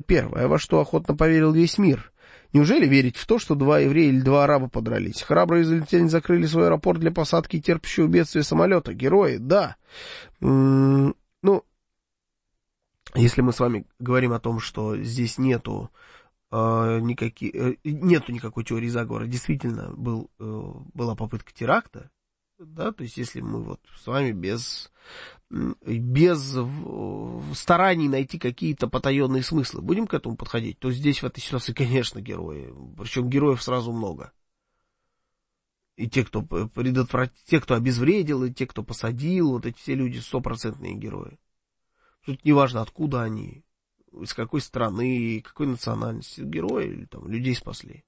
первое. Во что охотно поверил весь мир? Неужели верить в то, что 2 еврея или 2 араба подрались? Храбрые израильтяне закрыли свой аэропорт для посадки терпящего бедствия самолета. Герои, да. Ну, если мы с вами говорим о том, что здесь нету никакой теории заговора, действительно была попытка теракта, да, то есть если мы вот с вами без стараний найти какие-то потаенные смыслы будем к этому подходить, то здесь в этой ситуации, конечно, герои. Причем героев сразу много. И те, кто те, кто обезвредил, и те, кто посадил, вот эти все люди 100% герои. Тут неважно, откуда они, из какой страны, какой национальности. Герои, там, людей спасли.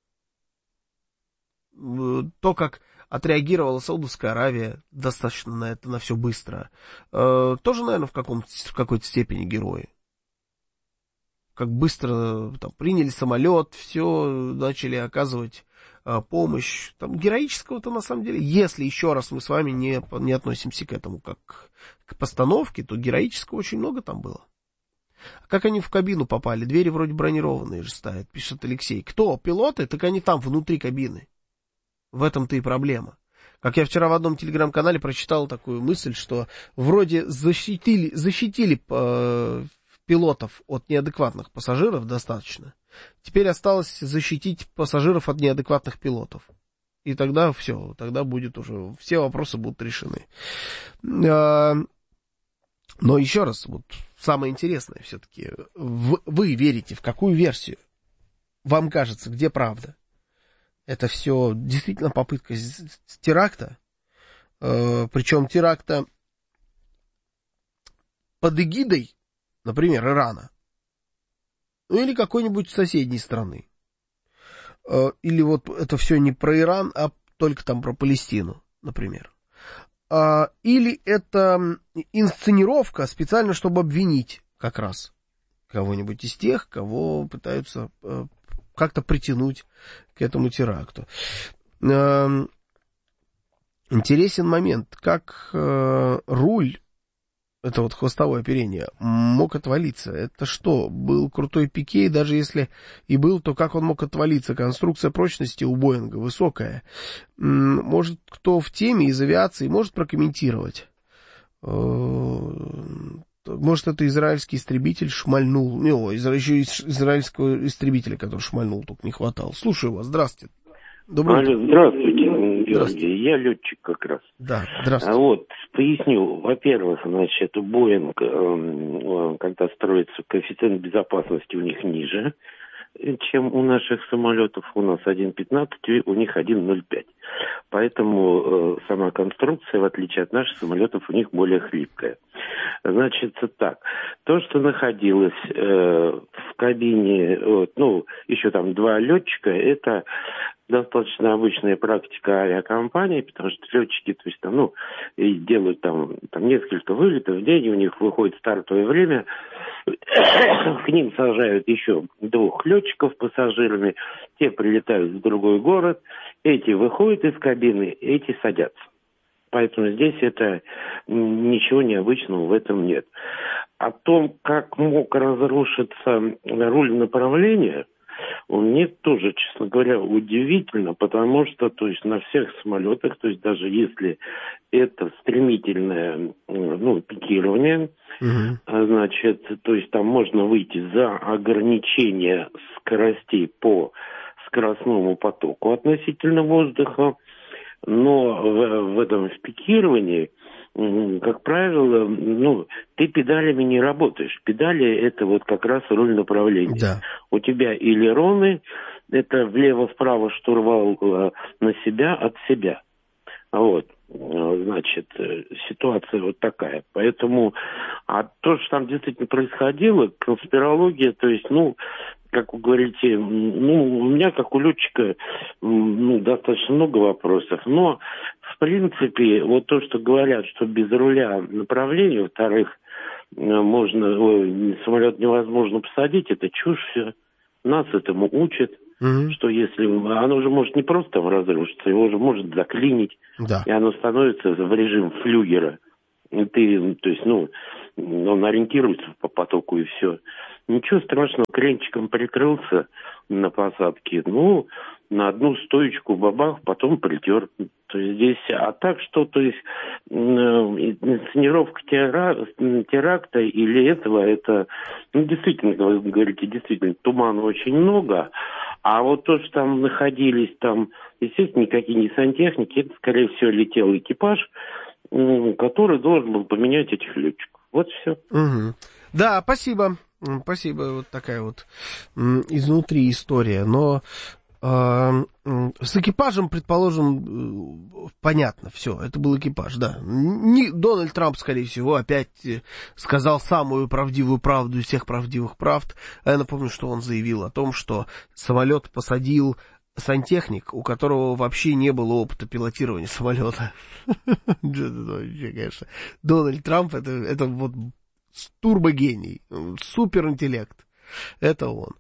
То, как отреагировала Саудовская Аравия достаточно на это, на все быстро, тоже, наверное, в какой-то степени герои. Как быстро там приняли самолет, все, начали оказывать помощь. Там героического-то на самом деле, если еще раз мы с вами не относимся к этому как к постановке, то героического очень много там было. А как они в кабину попали? Двери вроде бронированные же стоят, пишет Алексей. Кто? Пилоты? Так они там, внутри кабины. В этом-то и проблема. Как я вчера в одном телеграм-канале прочитал такую мысль, что вроде защитили пилотов от неадекватных пассажиров достаточно. Теперь осталось защитить пассажиров от неадекватных пилотов. И тогда все, тогда будет уже, все вопросы будут решены. Но еще раз, вот самое интересное все-таки, вы верите в какую версию? Вам кажется, где правда? Это все действительно попытка теракта, причем теракта под эгидой, например, Ирана, ну или какой-нибудь соседней страны. Или вот это все не про Иран, а только там про Палестину, например. Или это инсценировка специально, чтобы обвинить как раз кого-нибудь из тех, кого пытаются как-то притянуть к этому теракту. Интересен момент, как руль, это вот хвостовое оперение, мог отвалиться. Это что, был крутой Пике, и даже если и был, то как он мог отвалиться? Конструкция прочности у Боинга высокая. Может, кто в теме из авиации может прокомментировать? Может, это израильский истребитель шмальнул. Еще израильского истребителя, который шмальнул, только не хватало. Слушаю вас, здравствуйте. Алло, здравствуйте, Георгий. Я летчик как раз. Да, здравствуйте. Вот, поясню. Во-первых, значит, у Боинг, когда строится, коэффициент безопасности у них ниже, чем у наших самолетов. У нас 1,15, у них 1,05. Поэтому сама конструкция, в отличие от наших самолетов, у них более хлипкая. Значит, так. То, что находилось в кабине, еще там 2 летчика, это достаточно обычная практика авиакомпаний, потому что летчики, то есть там, и делают там несколько вылетов в день, у них выходит стартовое время, к ним сажают еще 2 летчиков пассажирами, те прилетают в другой город, эти выходят из кабины, эти садятся. Поэтому здесь это ничего необычного в этом нет. О том, как мог разрушиться руль направления, мне тоже, честно говоря, удивительно, потому что, то есть, на всех самолетах, то есть, даже если это стремительное, пикирование, значит, то есть, там можно выйти за ограничение скоростей по скоростному потоку относительно воздуха, но в этом пикировании, как правило, ты педалями не работаешь. Педали — это вот как раз руль направления. Да. У тебя элероны, это влево-вправо штурвал на себя, от себя. Вот, значит, ситуация вот такая. Поэтому, то, что там действительно происходило, конспирология, то есть, как вы говорите, у меня, как у летчика, достаточно много вопросов. Но, в принципе, вот то, что говорят, что без руля направления, во-вторых, самолет невозможно посадить, это чушь все. Нас этому учат, что если оно уже может не просто там разрушиться, его уже может заклинить, и оно становится в режим флюгера. И ты, то есть, он ориентируется по потоку и все. Ничего страшного, кренчиком прикрылся на посадке, ну, на одну стоечку бабах, потом притер. То есть здесь, а так что, то есть инсценировка теракта или этого, это, ну, действительно, вы говорите, действительно, тумана очень много, а вот то, что там находились, там, естественно, никакие не сантехники, это, скорее всего, летел экипаж, который должен был поменять этих летчиков. Вот все. Угу. Да, спасибо. Спасибо. Вот такая вот изнутри история. Но с экипажем, предположим, понятно, все, это был экипаж, да. Дональд Трамп, скорее всего, опять сказал самую правдивую правду из всех правдивых правд. А я напомню, что он заявил о том, что самолет посадил сантехник, у которого вообще не было опыта пилотирования самолета. Конечно, Дональд Трамп это вот турбогений, суперинтеллект. Это он.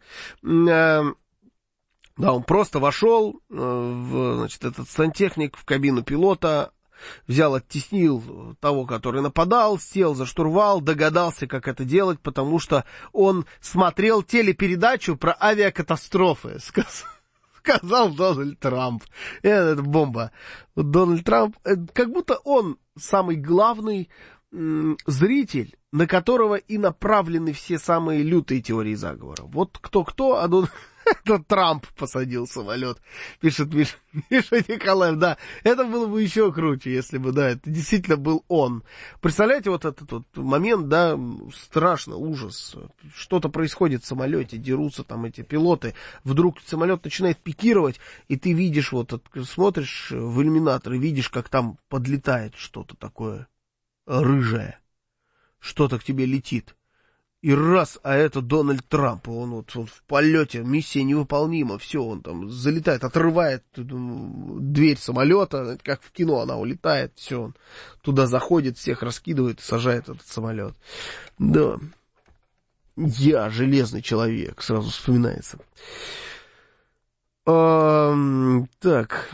Да, он просто вошел, значит, этот сантехник в кабину пилота, взял, оттеснил того, который нападал, сел за штурвал, догадался, как это делать, потому что он смотрел телепередачу про авиакатастрофы, сказал Дональд Трамп. Это бомба. Дональд Трамп, как будто он самый главный зритель, на которого и направлены все самые лютые теории заговора. Вот кто-кто, а это Трамп посадил самолет, пишет Миша Николаев. Да, это было бы еще круче, если бы, да, это действительно был он. Представляете, вот этот вот момент, да, страшно, ужас. Что-то происходит в самолете, дерутся там эти пилоты, вдруг самолет начинает пикировать, и ты видишь, вот смотришь в иллюминатор и видишь, как там подлетает что-то такое рыжее, что-то к тебе летит. И раз, а это Дональд Трамп, он в полете, миссия невыполнима, все, он там залетает, отрывает дверь самолета, как в кино она улетает, все, он туда заходит, всех раскидывает и сажает этот самолет. Да, я железный человек, сразу вспоминается. Так...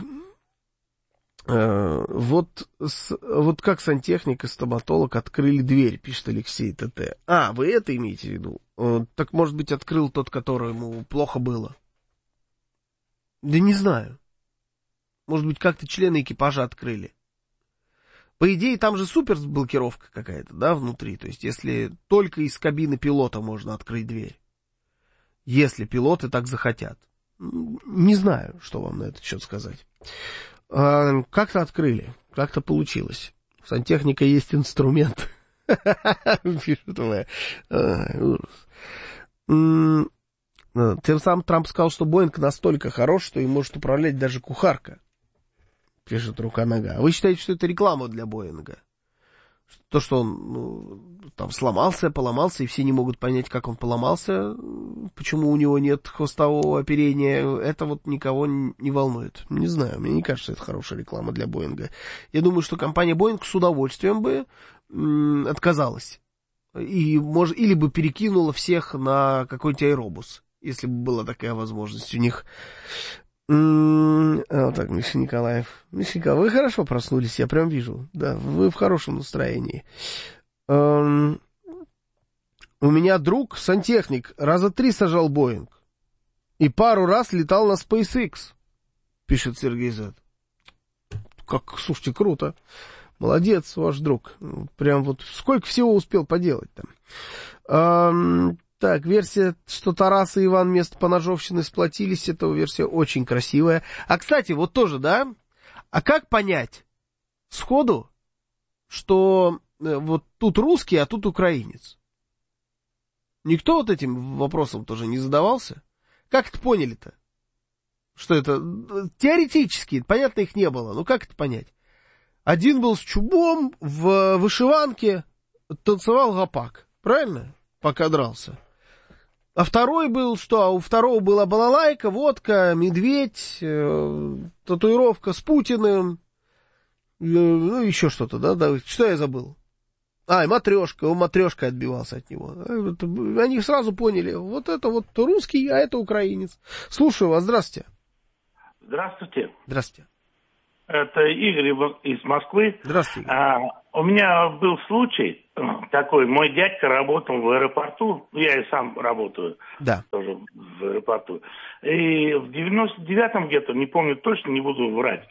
Вот как сантехник и стоматолог открыли дверь, пишет Алексей ТТ. А, вы это имеете в виду? Так, может быть, открыл тот, которому плохо было? Да не знаю. Может быть, как-то члены экипажа открыли. По идее, там же суперблокировка какая-то, да, внутри. То есть, если только из кабины пилота можно открыть дверь. Если пилоты так захотят. Не знаю, что вам на этот счет сказать. Как-то открыли, как-то получилось. У сантехника есть инструмент. Пишет вы. Тем самым Трамп сказал, что Боинг настолько хорош, что им может управлять даже кухарка. Пишет Рука-нога. Вы считаете, что это реклама для Боинга? То, что он там сломался, поломался, и все не могут понять, как он поломался, почему у него нет хвостового оперения, это вот никого не волнует. Не знаю, мне не кажется, это хорошая реклама для Боинга. Я думаю, что компания Боинг с удовольствием бы отказалась. Или бы перекинула всех на какой-нибудь аэробус, если бы была такая возможность у них. Вот так, Миша Николаев. Миша Николаев, вы хорошо проснулись, я прям вижу. Да, вы в хорошем настроении. У меня друг, сантехник, раза 3 сажал Боинг. И пару раз летал на SpaceX, пишет Сергей Зет. Как, слушайте, круто. Молодец, ваш друг. Прям вот сколько всего успел поделать там. Так, версия, что Тарас и Иван вместо поножовщины сплотились, эта версия очень красивая. А, кстати, вот тоже, да? А как понять сходу, что вот тут русский, а тут украинец? Никто вот этим вопросом тоже не задавался? Как это поняли-то? Что это? Теоретически, понятно, их не было. Ну, как это понять? Один был с чубом в вышиванке, танцевал гопак. Правильно? Пока дрался. А второй был что? А у второго была балалайка, водка, медведь, татуировка с Путиным, ну, еще что-то, да? Что я забыл? И матрешка, он матрешкой отбивался от него. Они сразу поняли, вот это вот русский, а это украинец. Слушаю вас, здравствуйте. Здравствуйте. Здравствуйте. Это Игорь из Москвы. Здравствуйте. У меня был случай, такой. Мой дядька работал в аэропорту, я и сам работаю Да. тоже в аэропорту. И в 99-м где-то, не помню точно, не буду врать,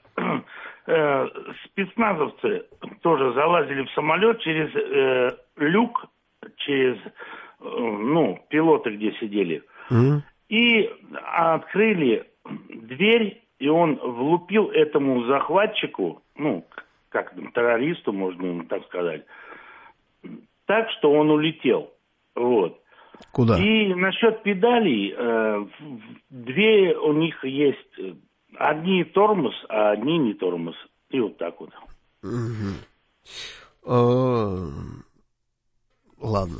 спецназовцы тоже залазили в самолет через люк, через, пилоты, где сидели, и открыли дверь, и он влупил этому захватчику, как террористу, можно так сказать, так, что он улетел. Вот. Куда? И насчет педалей, две у них есть, одни тормоз, а одни не тормоз. И вот так вот. Ладно.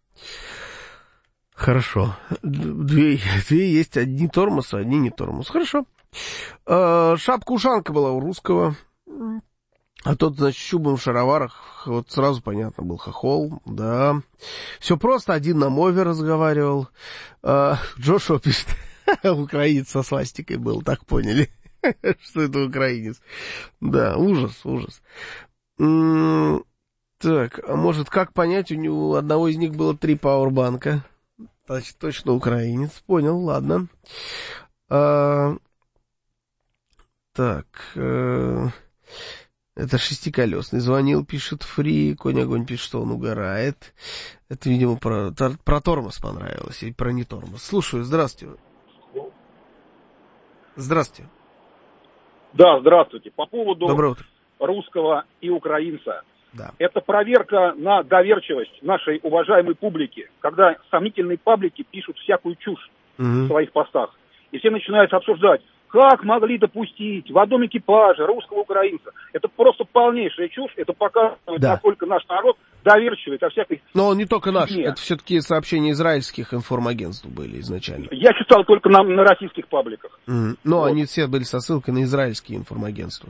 Хорошо. Две есть, одни тормоз, а одни не тормоз. Хорошо. Шапка-ушанка была у русского. А тот, значит, в чубом в шароварах, вот сразу понятно, был хохол, да. Все просто, один на мове разговаривал. Джошуа пишет, украинец со свастикой был, так поняли, что это украинец. Да, ужас. Так, а может, как понять, у одного из них было 3 пауэрбанка? Значит, точно украинец, понял, ладно. Так, это шестиколесный. Звонил, пишет Фри. Конь-огонь пишет, что он угорает. Это, видимо, про тормоз понравилось. Или про не тормоз. Слушаю, здравствуйте. Здравствуйте. Да, здравствуйте. По поводу Доброе утро. Русского и украинца. Да. Это проверка на доверчивость нашей уважаемой публики, когда сомнительные паблики пишут всякую чушь в своих постах. И все начинают обсуждать, как могли допустить в одном экипаже русского украинца. Это просто полнейшая чушь. Это показывает, насколько наш народ доверчивый ко всякой... Но он не только наш. Это все-таки сообщения израильских информагентств были изначально. Я читал только на российских пабликах. Но вот. Они все были со ссылкой на израильские информагентства.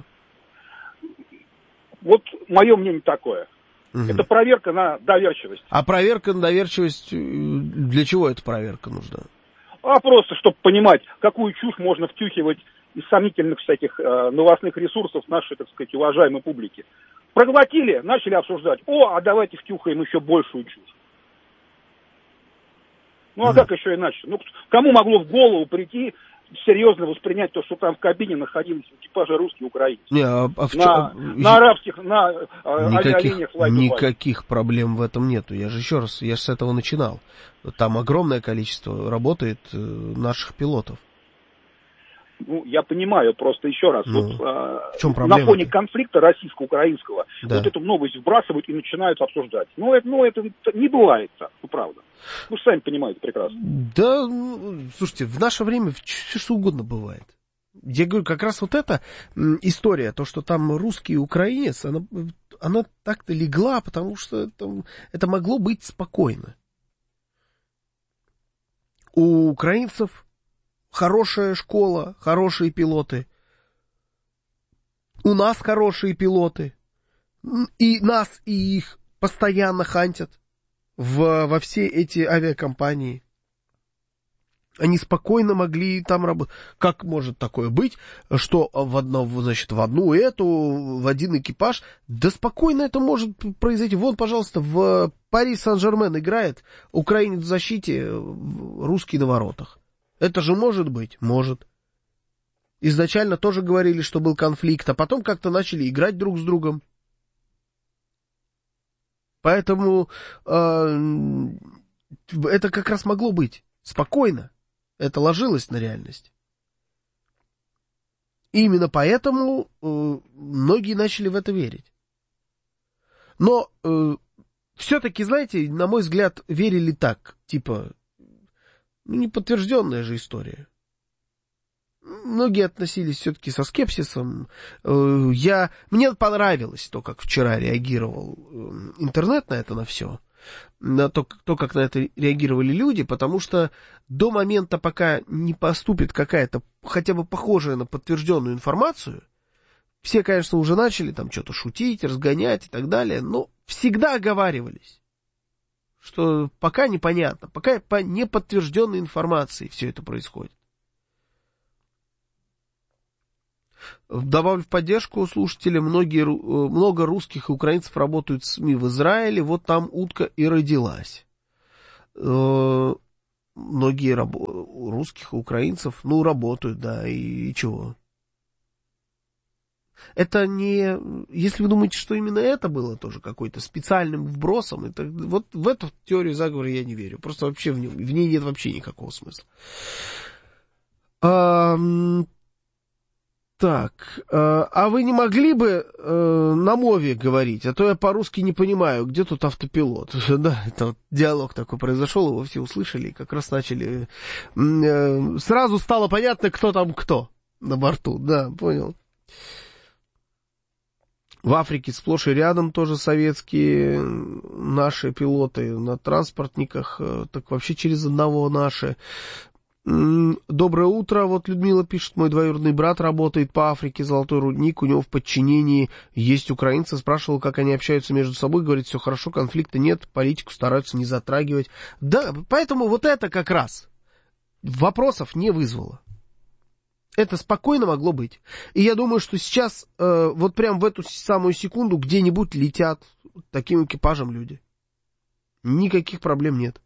Вот мое мнение такое. Это проверка на доверчивость. А проверка на доверчивость, для чего эта проверка нужна? А просто, чтобы понимать, какую чушь можно втюхивать из сомнительных всяких новостных ресурсов нашей, так сказать, уважаемой публики. Проглотили, начали обсуждать. А давайте втюхаем еще большую чушь. А как еще иначе? Кому могло в голову прийти серьезно воспринять то, что там в кабине находились в экипаже русские украинцы? На арабских, на авиалиниях никаких проблем в этом нету. Я же с этого начинал. Там огромное количество работает наших пилотов. Я понимаю, просто еще раз. В чем на фоне конфликта российско-украинского вот эту новость вбрасывают и начинают обсуждать. Это не бывает так, правда. Вы сами понимаете прекрасно. Да, слушайте, в наше время все что угодно бывает. Я говорю, как раз вот эта история, то, что там русский и украинец, она так-то легла, потому что это могло быть спокойно. У украинцев хорошая школа, хорошие пилоты. У нас хорошие пилоты. И нас, и их постоянно хантят во все эти авиакомпании. Они спокойно могли там работать. Как может такое быть, что в один экипаж, да спокойно это может произойти. Вон, пожалуйста, в Пари Сен-Жермен играет украинец в защите, русский на воротах. Это же может быть? Может. Изначально тоже говорили, что был конфликт, а потом как-то начали играть друг с другом. Поэтому это как раз могло быть спокойно. Это ложилось на реальность. И именно поэтому многие начали в это верить. Но все-таки, знаете, на мой взгляд, верили так, типа, неподтвержденная же история. Многие относились все-таки со скепсисом. Мне понравилось то, как вчера реагировал интернет на это, на все. На то, как на это реагировали люди, потому что до момента, пока не поступит какая-то хотя бы похожая на подтвержденную информацию, все, конечно, уже начали там что-то шутить, разгонять и так далее, но всегда оговаривались, что пока непонятно, пока по неподтвержденной информации все это происходит. Добавлю в поддержку слушателя, много русских и украинцев работают в СМИ в Израиле, вот там утка и родилась. Многие русских и украинцев, работают, да, и чего? Это не... Если вы думаете, что именно это было тоже какой-то специальным вбросом, это, вот в эту теорию заговора я не верю. Просто вообще в ней нет вообще никакого смысла. Так, а вы не могли бы на мове говорить, а то я по-русски не понимаю, где тут автопилот. Да, это вот диалог такой произошел, его все услышали, и как раз начали... Сразу стало понятно, кто там кто на борту, да, понял. В Африке сплошь и рядом тоже советские наши пилоты на транспортниках, так вообще через одного наши. Доброе утро, вот Людмила пишет, мой двоюродный брат работает по Африке, золотой рудник, у него в подчинении есть украинцы, спрашивал, как они общаются между собой, говорит, все хорошо, конфликта нет, политику стараются не затрагивать. Да, поэтому вот это как раз вопросов не вызвало. Это спокойно могло быть. И я думаю, что сейчас, вот прям в эту самую секунду, где-нибудь летят таким экипажем люди. Никаких проблем нет.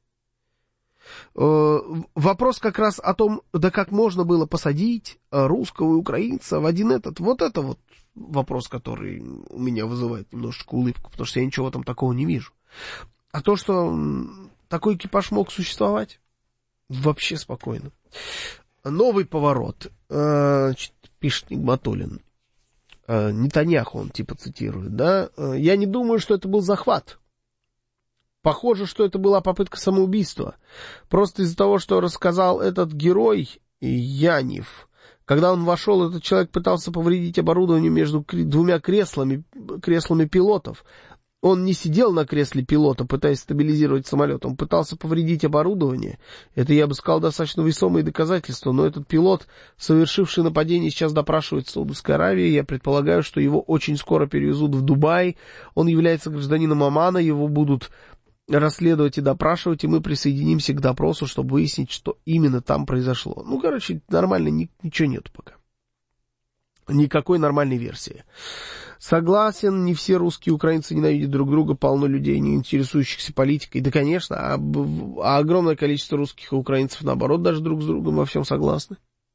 Вопрос как раз о том, да как можно было посадить русского и украинца в один этот. Вот это вот вопрос, который у меня вызывает немножечко улыбку, потому что я ничего там такого не вижу. А то, что такой экипаж мог существовать, вообще спокойно. Новый поворот, пишет Нигматуллин. Нетаньяху он типа цитирует, да? Я не думаю, что это был захват. Похоже, что это была попытка самоубийства. Просто из-за того, что рассказал этот герой Янев. Когда он вошел, этот человек пытался повредить оборудование между двумя креслами пилотов. Он не сидел на кресле пилота, пытаясь стабилизировать самолет. Он пытался повредить оборудование. Это, я бы сказал, достаточно весомые доказательства. Но этот пилот, совершивший нападение, сейчас допрашивает в Саудовской Аравии. Я предполагаю, что его очень скоро перевезут в Дубай. Он является гражданином Омана. Его будут расследовать и допрашивать, и мы присоединимся к допросу, чтобы выяснить, что именно там произошло. Нормально, ничего нету пока. Никакой нормальной версии. Согласен, не все русские и украинцы ненавидят друг друга, полно людей, не интересующихся политикой. Да, конечно, а огромное количество русских и украинцев, наоборот, даже друг с другом во всем согласны.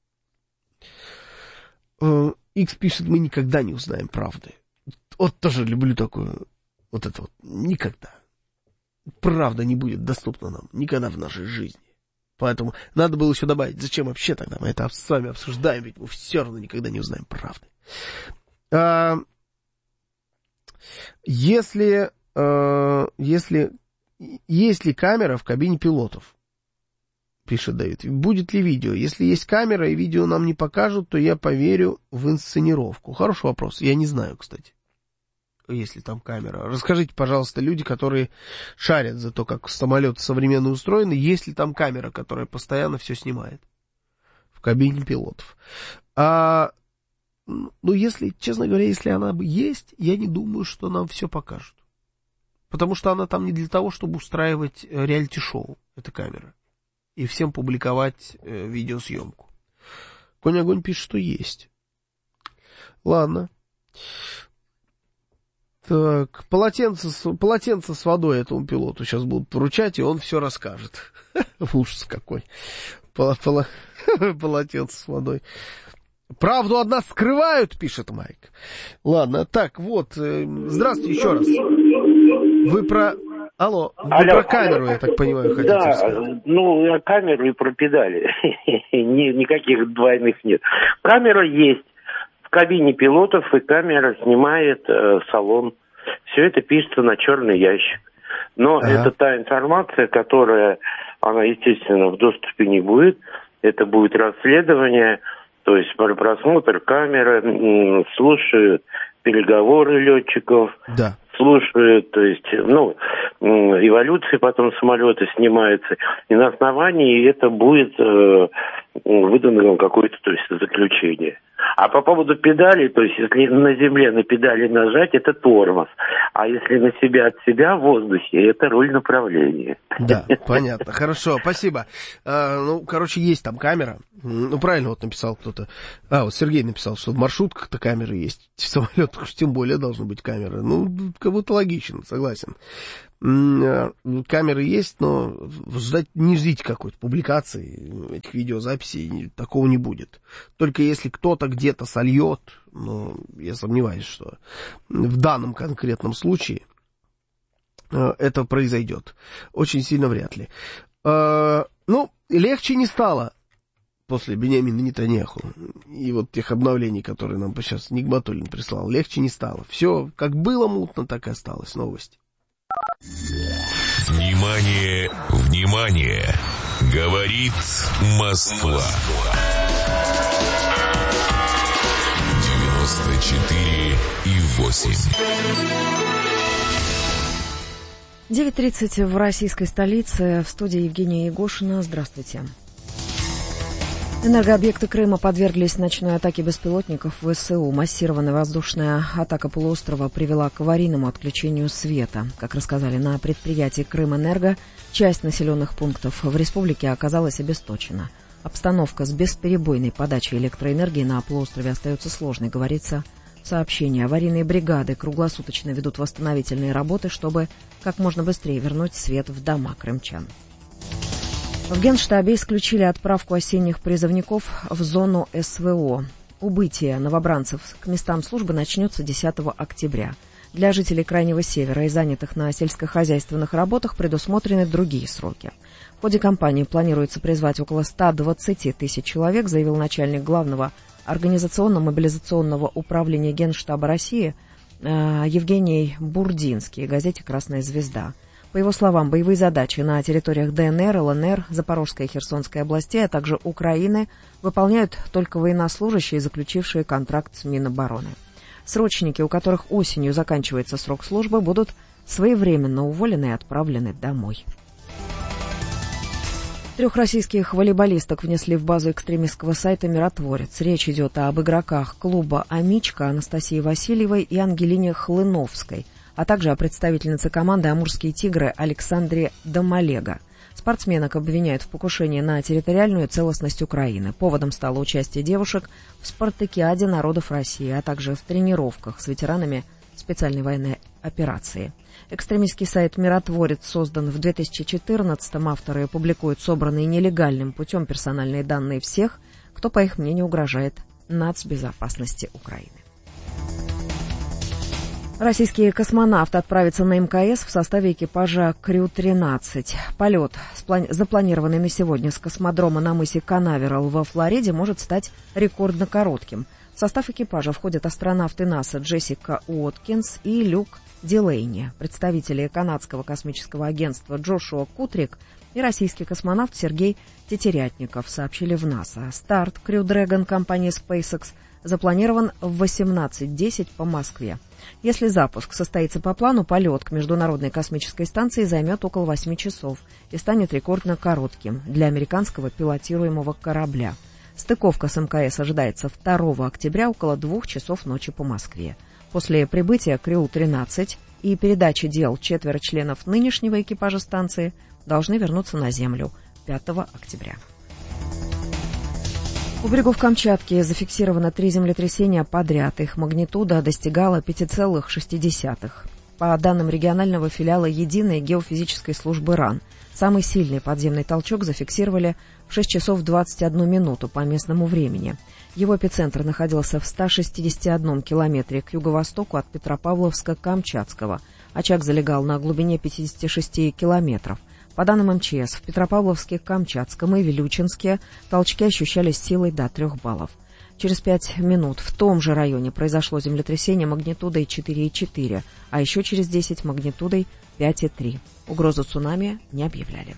Икс пишет, мы никогда не узнаем правды. Вот тоже люблю такое, вот это вот, никогда. Правда не будет доступна нам никогда в нашей жизни. Поэтому надо было еще добавить, зачем вообще тогда мы это с вами обсуждаем, ведь мы все равно никогда не узнаем правды. Если есть ли камера в кабине пилотов, пишет Давид, будет ли видео? Если есть камера и видео нам не покажут, то я поверю в инсценировку. Хороший вопрос, я не знаю, кстати. Если там камера. Расскажите, пожалуйста, люди, которые шарят за то, как самолеты современные устроены, есть ли там камера, которая постоянно все снимает в кабине пилотов. Если, честно говоря, если она есть, я не думаю, что нам все покажут. Потому что она там не для того, чтобы устраивать реалити-шоу, эта камера, и всем публиковать видеосъемку. Конь-огонь пишет, что есть. Ладно. Так, полотенце с водой этому пилоту сейчас будут вручать, и он все расскажет. Ужас какой. Полотенце с водой. Правду от нас скрывают, пишет Майк. Ладно, так, вот, здравствуйте еще раз. Вы про... Алло, вы про камеру, я так понимаю, хотите сказать. Да, камеру и про педали. Никаких двойных нет. Камера есть. В кабине пилотов, и камера снимает салон. Все это пишется на черный ящик. Но это та информация, которая, она, естественно, в доступе не будет. Это будет расследование, то есть просмотр камеры, слушают переговоры летчиков, слушают, то есть, эволюции потом самолета снимается. И на основании это будет выдано какое-то, то есть, заключение. А по поводу педали, то есть, если на земле на педали нажать, это тормоз. А если на себя от себя в воздухе, это руль направления. Да, понятно. Хорошо, спасибо. Есть там камера. Правильно вот написал кто-то. Вот Сергей написал, что в маршрутках-то камеры есть. В самолетах уж тем более должны быть камеры. Как будто логично, согласен. Камеры есть, но не ждите какой-то публикации этих видеозаписей, такого не будет. Только если кто-то где-то сольет, я сомневаюсь, что в данном конкретном случае это произойдет. Очень сильно вряд ли. Легче не стало после Биньямина Нетаньяху и вот тех обновлений, которые нам сейчас Нигматуллин прислал. Легче не стало. Все как было мутно, так и осталось. Новости. Внимание, внимание! Говорит Москва. 94,8. 9:30 в российской столице. В студии Евгения Егошина. Здравствуйте. Энергообъекты Крыма подверглись ночной атаке беспилотников ВСУ. Массированная воздушная атака полуострова привела к аварийному отключению света. Как рассказали на предприятии «Крымэнерго», часть населенных пунктов в республике оказалась обесточена. Обстановка с бесперебойной подачей электроэнергии на полуострове остается сложной, говорится в сообщении. Аварийные бригады круглосуточно ведут восстановительные работы, чтобы как можно быстрее вернуть свет в дома крымчан. В Генштабе исключили отправку осенних призывников в зону СВО. Убытие новобранцев к местам службы начнется 10 октября. Для жителей Крайнего Севера и занятых на сельскохозяйственных работах предусмотрены другие сроки. В ходе кампании планируется призвать около 120 тысяч человек, заявил начальник главного организационно-мобилизационного управления Генштаба России Евгений Бурдинский газете «Красная звезда». По его словам, боевые задачи на территориях ДНР, ЛНР, Запорожской и Херсонской областей, а также Украины выполняют только военнослужащие, заключившие контракт с Минобороны. Срочники, у которых осенью заканчивается срок службы, будут своевременно уволены и отправлены домой. 3 российских волейболисток внесли в базу экстремистского сайта «Миротворец». Речь идет об игроках клуба «Амичка» Анастасии Васильевой и Ангелине Хлыновской, а также о представительнице команды «Амурские тигры» Александре Домолего. Спортсменок обвиняют в покушении на территориальную целостность Украины. Поводом стало участие девушек в спартакиаде народов России, а также в тренировках с ветеранами специальной военной операции. Экстремистский сайт «Миротворец» создан в 2014-м. Авторы публикуют собранные нелегальным путем персональные данные всех, кто, по их мнению, угрожает нацбезопасности Украины. Российский космонавт отправится на МКС в составе экипажа Крю-13. Полет, запланированный на сегодня с космодрома на мысе Канаверал во Флориде, может стать рекордно коротким. В состав экипажа входят астронавты НАСА Джессика Уоткинс и Люк Дилейни, представители канадского космического агентства Джошуа Кутрик и российский космонавт Сергей Тетерятников, сообщили в НАСА. Старт Crew Dragon компании SpaceX запланирован в 18:10 по Москве. Если запуск состоится по плану, полет к Международной космической станции займет около 8 часов и станет рекордно коротким для американского пилотируемого корабля. Стыковка с МКС ожидается 2 октября около 2 часов ночи по Москве. После прибытия Крю-13 и передачи дел 4 членов нынешнего экипажа станции должны вернуться на Землю 5 октября. У берегов Камчатки зафиксировано 3 землетрясения подряд. Их магнитуда достигала 5,6. По данным регионального филиала Единой геофизической службы РАН, самый сильный подземный толчок зафиксировали в 6 часов 21 минуту по местному времени. Его эпицентр находился в 161 километре к юго-востоку от Петропавловска-Камчатского. Очаг залегал на глубине 56 километров. По данным МЧС, в Петропавловске, Камчатском и Вилючинске толчки ощущались силой до 3 баллов. Через 5 минут в том же районе произошло землетрясение магнитудой 4,4, а еще через 10 магнитудой 5,3. Угрозу цунами не объявляли.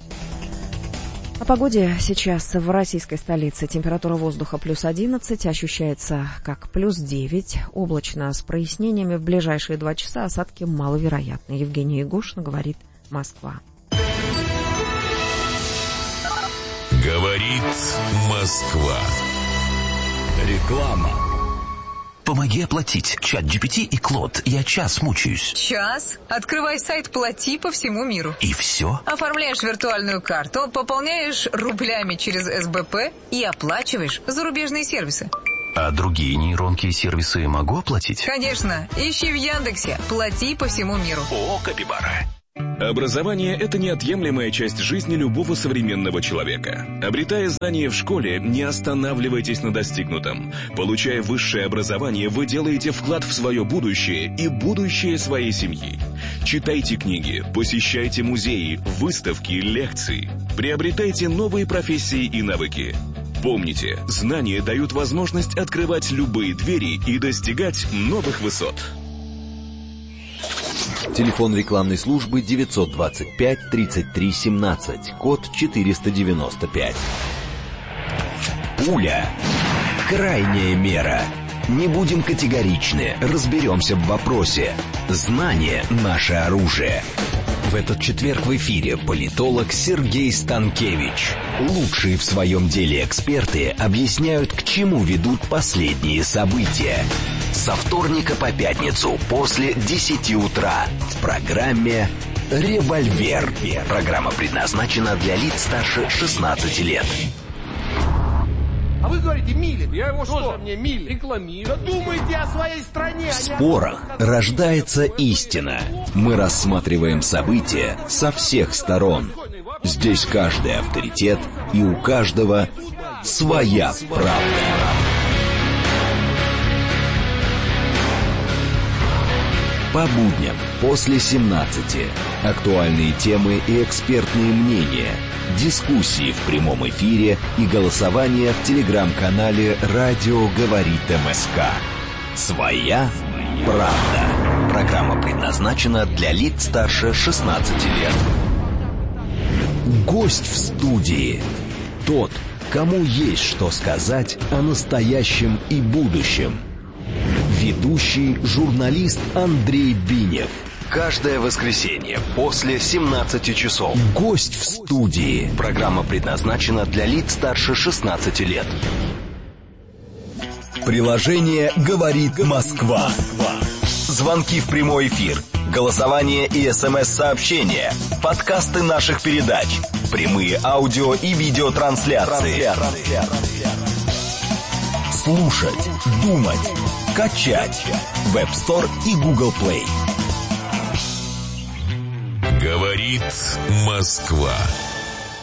О погоде сейчас в российской столице. Температура воздуха плюс 11, ощущается как плюс 9. Облачно с прояснениями. В ближайшие 2 часа осадки маловероятны. Евгения Егошина, говорит Москва. Говорит Говорит Москва. Реклама. Помоги оплатить. ChatGPT и Клод. Я час мучаюсь. Час? Открывай сайт «Плати» по всему миру. И все? Оформляешь виртуальную карту, пополняешь рублями через СБП и оплачиваешь зарубежные сервисы. А другие нейронки и сервисы могу оплатить? Конечно. Ищи в Яндексе «Плати по всему миру». О, Капибара. Образование – это неотъемлемая часть жизни любого современного человека. Обретая знания в школе, не останавливайтесь на достигнутом. Получая высшее образование, вы делаете вклад в свое будущее и будущее своей семьи. Читайте книги, посещайте музеи, выставки, лекции. Приобретайте новые профессии и навыки. Помните, знания дают возможность открывать любые двери и достигать новых высот. Телефон рекламной службы 925-33-17, код 495. Пуля. Крайняя мера. Не будем категоричны, разберемся в вопросе. Знание – наше оружие. В этот четверг в эфире политолог Сергей Станкевич. Лучшие в своем деле эксперты объясняют, к чему ведут последние события. Со вторника по пятницу после 10 утра в программе «Револьвер». Программа предназначена для лиц старше 16 лет. А вы говорите, Милин, я его что? Мне Милин рекламирую. Да думайте о своей стране. В спорах рождается истина. Мы рассматриваем события со всех сторон. Здесь каждый авторитет, и у каждого своя правда. По будням после 17. Актуальные темы и экспертные мнения. Дискуссии в прямом эфире и голосование в телеграм-канале «Радио говорит МСК». Своя правда. Программа предназначена для лиц старше 16 лет. Гость в студии. Тот, кому есть что сказать о настоящем и будущем. Ведущий журналист Андрей Бинев. Каждое воскресенье после 17 часов. Гость в студии. Программа предназначена для лиц старше 16 лет. Приложение «Говорит Москва». Звонки в прямой эфир, голосование и СМС-сообщения, подкасты наших передач, прямые аудио и видеотрансляции. Слушать, думать, качать. В App Store и Google Play. Говорит Москва.